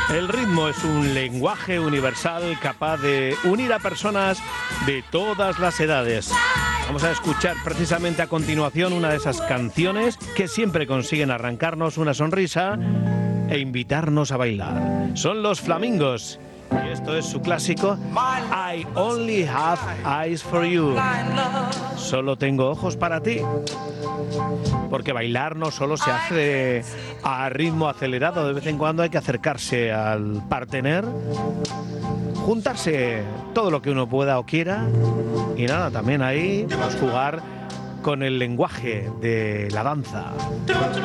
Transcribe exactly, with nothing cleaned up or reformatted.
El ritmo es un lenguaje universal capaz de unir a personas de todas las edades. Vamos a escuchar precisamente a continuación una de esas canciones que siempre consiguen arrancarnos una sonrisa e invitarnos a bailar. Son los Flamingos. Y esto es su clásico I Only Have Eyes for You. Solo tengo ojos para ti. Porque bailar no solo se hace a ritmo acelerado, de vez en cuando hay que acercarse al partener, juntarse todo lo que uno pueda o quiera, y nada, también ahí pues, jugar con el lenguaje de la danza.